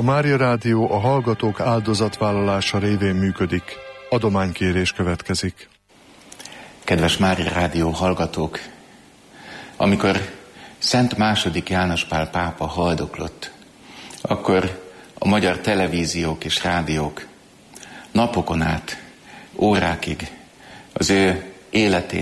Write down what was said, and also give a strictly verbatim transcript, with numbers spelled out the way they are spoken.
Mária Rádió a hallgatók áldozatvállalása révén működik. Adománykérés következik. Kedves Mária Rádió hallgatók! Amikor Szent második János Pál pápa haldoklott, akkor a magyar televíziók és rádiók napokon át, órákig az ő életén